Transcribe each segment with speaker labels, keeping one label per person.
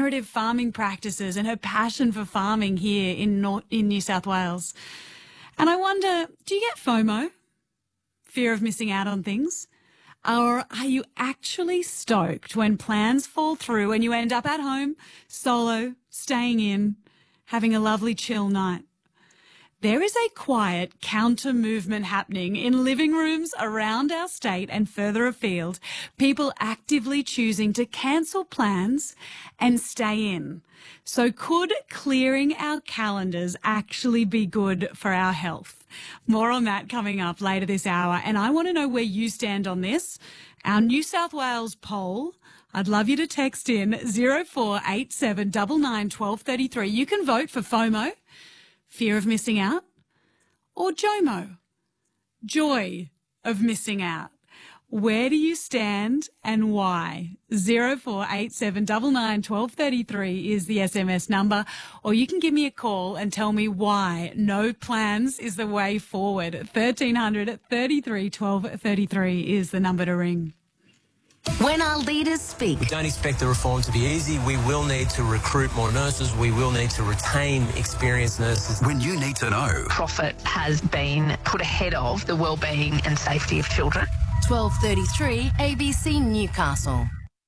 Speaker 1: regenerative farming practices and her passion for farming here in New South Wales. And I wonder, do you get FOMO? Fear of missing out on things? Or are you actually stoked when plans fall through and you end up at home, solo, staying in, having a lovely chill night? There is a quiet counter-movement happening in living rooms around our state and further afield, people actively choosing to cancel plans and stay in. So could clearing our calendars actually be good for our health? More on that coming up later this hour, and I want to know where you stand on this. Our New South Wales poll, I'd love you to text in 0487 99 1233. You can vote for FOMO, fear of missing out, or JOMO, joy of missing out. Where do you stand and why? 0487 99 1233 is the SMS number, or you can give me a call and tell me why no plans is the way forward. 1300 33 12 33 is the number to ring.
Speaker 2: When our leaders speak.
Speaker 3: We don't expect the reform to be easy. We will need to recruit more nurses. We will need to retain experienced nurses.
Speaker 4: When you need to know.
Speaker 5: Profit has been put ahead of the well-being and safety of children.
Speaker 2: 12:33 ABC Newcastle.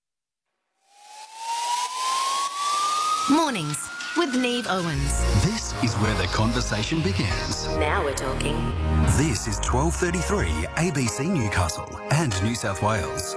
Speaker 2: Mornings with Neve Owens.
Speaker 4: This is where the conversation begins.
Speaker 2: Now we're talking.
Speaker 4: This is 12:33 ABC Newcastle and New South Wales.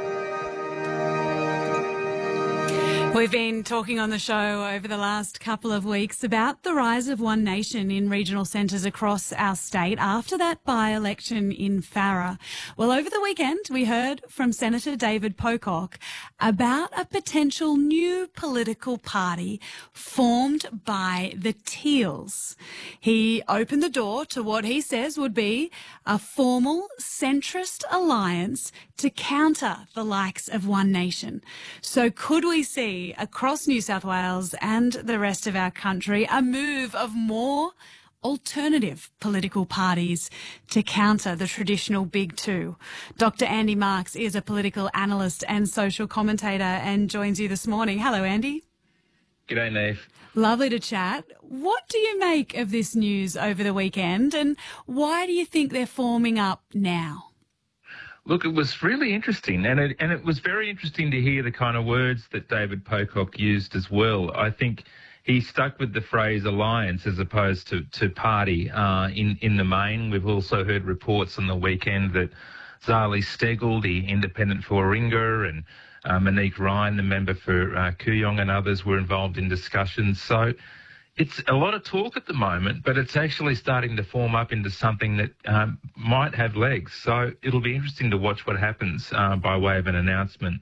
Speaker 1: We've been talking on the show over the last couple of weeks about the rise of One Nation in regional centres across our state after that by-election in Farrer. Well, over the weekend, we heard from Senator David Pocock about a potential new political party formed by the Teals. He opened the door to what he says would be a formal centrist alliance to counter the likes of One Nation. So could we see across New South Wales and the rest of our country a move of more alternative political parties to counter the traditional big two? Dr. Andy Marks is a political analyst and social commentator and joins you this morning. Hello, Andy.
Speaker 6: G'day, Neve.
Speaker 1: Lovely to chat. What do you make of this news over the weekend, and why do you think they're forming up now?
Speaker 6: Look, it was really interesting, and it was very interesting to hear the kind of words that David Pocock used as well. I think he stuck with the phrase alliance as opposed to party in the main. We've also heard reports on the weekend that Zali Steggall, the independent for Warringah, and Monique Ryan, the member for Kooyong, and others were involved in discussions. So it's a lot of talk at the moment, but it's actually starting to form up into something that might have legs. So it'll be interesting to watch what happens by way of an announcement.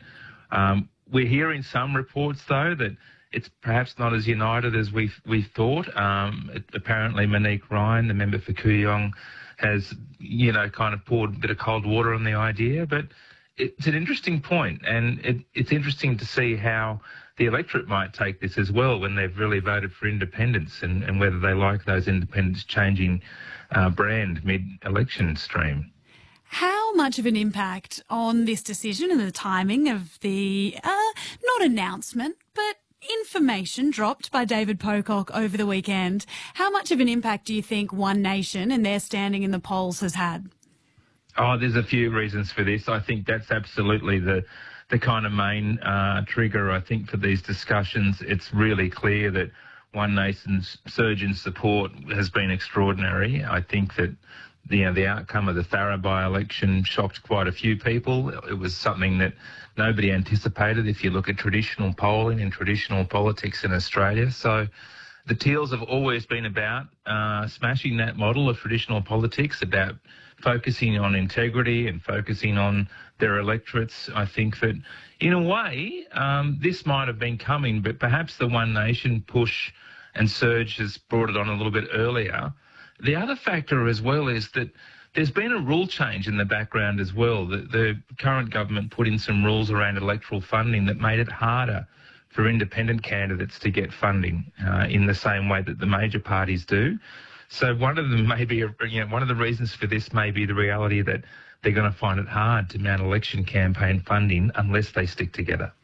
Speaker 6: We're hearing some reports, though, that it's perhaps not as united as we thought. Apparently, Monique Ryan, the member for Kooyong, has, kind of poured a bit of cold water on the idea. But it's an interesting point, and it's interesting to see how the electorate might take this as well when they've really voted for independence, and whether they like those independents changing brand mid-election stream.
Speaker 1: How much of an impact on this decision and the timing of the, not announcement, but information dropped by David Pocock over the weekend, how much of an impact do you think One Nation and their standing in the polls has had?
Speaker 6: Oh, there's a few reasons for this. I think that's absolutely the kind of main trigger, I think, for these discussions. It's really clear that One Nation's surge in support has been extraordinary. I think that the outcome of the Farrer by-election shocked quite a few people. It was something that nobody anticipated if you look at traditional polling and traditional politics in Australia. So the Teals have always been about smashing that model of traditional politics, about focusing on integrity and focusing on their electorates. I think that, in a way, this might have been coming, but perhaps the One Nation push and surge has brought it on a little bit earlier. The other factor as well is that there's been a rule change in the background as well. The current government put in some rules around electoral funding that made it harder for independent candidates to get funding in the same way that the major parties do. So one of them may be, one of the reasons for this may be the reality that they're going to find it hard to mount election campaign funding unless they stick together.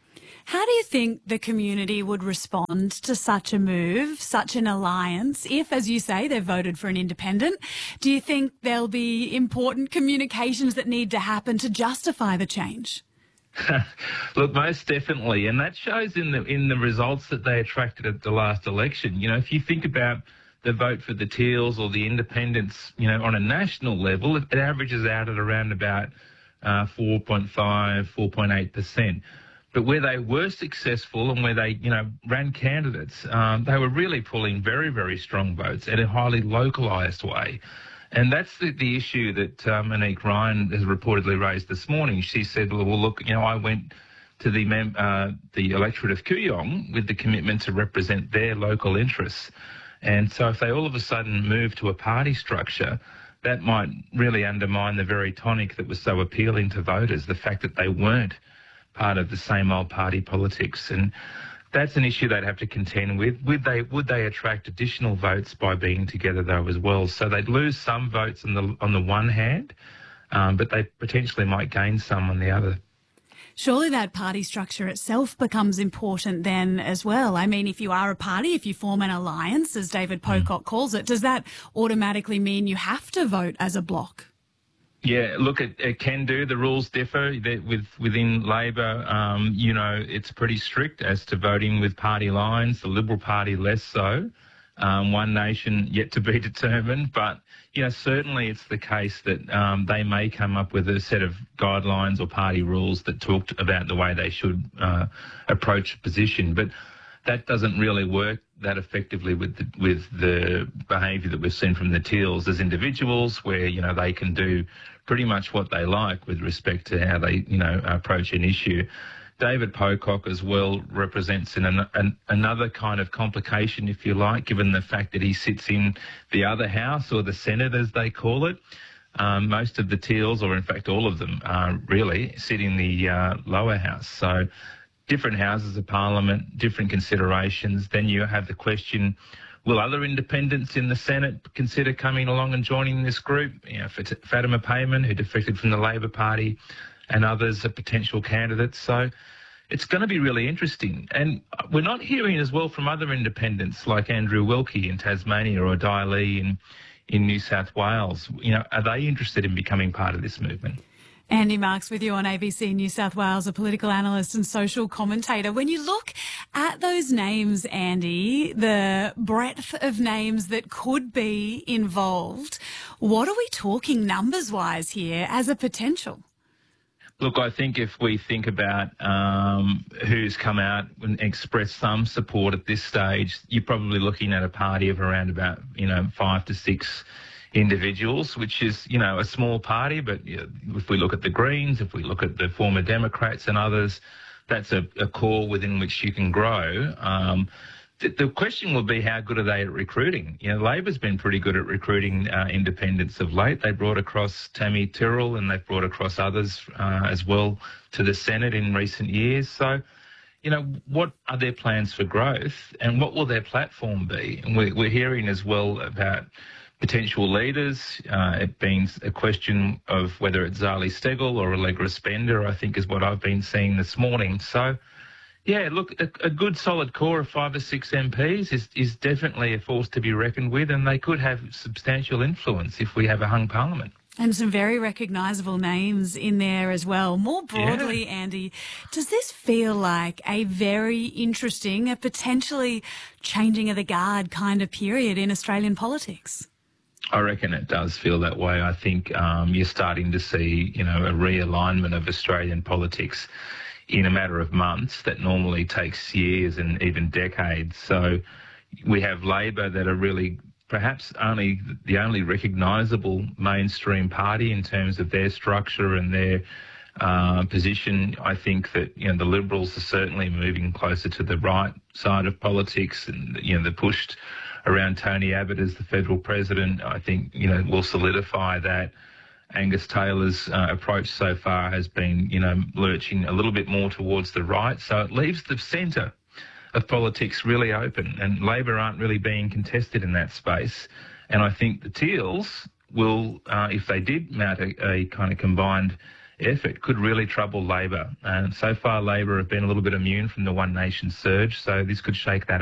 Speaker 1: How do you think the community would respond to such a move, such an alliance, if, as you say, they've voted for an independent? Do you think there'll be important communications that need to happen to justify the change?
Speaker 6: Look, most definitely, and that shows in the results that they attracted at the last election. You know, if you think about the vote for the Teals or the independents, you know, on a national level, it averages out at around about 4.5, 4.8%. But where they were successful and where they, you know, ran candidates, they were really pulling very, very strong votes in a highly localised way. And that's the issue that Monique Ryan has reportedly raised this morning. She said, well, look, you know, I went to the electorate of Kooyong with the commitment to represent their local interests. And so if they all of a sudden move to a party structure, that might really undermine the very tonic that was so appealing to voters, the fact that they weren't part of the same old party politics. And that's an issue they'd have to contend with. Would they attract additional votes by being together, though, as well? So they'd lose some votes on the one hand, but they potentially might gain some on the other.
Speaker 1: Surely that party structure itself becomes important then as well. I mean, if you are a party, if you form an alliance, as David Pocock calls it, does that automatically mean you have to vote as a bloc?
Speaker 6: Yeah, look, it can do. The rules differ within Labor. You know, it's pretty strict as to voting with party lines. The Liberal Party less so. One Nation yet to be determined. But, you know, certainly it's the case that they may come up with a set of guidelines or party rules that talked about the way they should approach a position. But that doesn't really work that effectively with the behaviour that we've seen from the Teals as individuals, where, you know, they can do pretty much what they like with respect to how they, you know, approach an issue. David Pocock as well represents another kind of complication, if you like, given the fact that he sits in the other house, or the Senate as they call it. Most of the Teals, or in fact all of them, really sit in the lower house. So different houses of parliament, different considerations. Then you have the question, will other independents in the Senate consider coming along and joining this group? You know, Fatima Payman, who defected from the Labor Party, and others are potential candidates. So it's going to be really interesting. And we're not hearing as well from other independents like Andrew Wilkie in Tasmania or Di Lee in New South Wales. You know, are they interested in becoming part of this movement?
Speaker 1: Andy Marks with you on ABC New South Wales, a political analyst and social commentator. When you look at those names, Andy, the breadth of names that could be involved, what are we talking numbers-wise here as a potential?
Speaker 6: Look, I think if we think about who's come out and expressed some support at this stage, you're probably looking at a party of around about, you know, 5 to 6 individuals, which is, you know, a small party. But you know, if we look at the Greens, if we look at the former Democrats and others, that's a core within which you can grow. The question will be, how good are they at recruiting? You know, Labor's been pretty good at recruiting independents of late. They brought across Tammy Tyrrell, and they've brought across others as well to the Senate in recent years. So, you know, what are their plans for growth, and what will their platform be? And we're hearing as well about potential leaders, it being a question of whether it's Zali Steggall or Allegra Spender, I think is what I've been seeing this morning. So, yeah, look, a good solid core of 5 or 6 MPs is definitely a force to be reckoned with, and they could have substantial influence if we have a hung parliament.
Speaker 1: And some very recognisable names in there as well. More broadly, Andy, does this feel like a very interesting, a potentially changing of the guard kind of period in Australian politics?
Speaker 6: I reckon it does feel that way. I think you're starting to see, you know, a realignment of Australian politics in a matter of months that normally takes years and even decades. So we have Labor that are really perhaps the only recognisable mainstream party in terms of their structure and their position. I think that, you know, the Liberals are certainly moving closer to the right side of politics, and, you know, the pushed around Tony Abbott as the federal president, I think, you know, will solidify that. Angus Taylor's approach so far has been, you know, lurching a little bit more towards the right. So it leaves the centre of politics really open, and Labor aren't really being contested in that space. And I think the Teals will, if they did mount a kind of combined effort could really trouble Labor. And so far, Labor have been a little bit immune from the One Nation surge, so this could shake that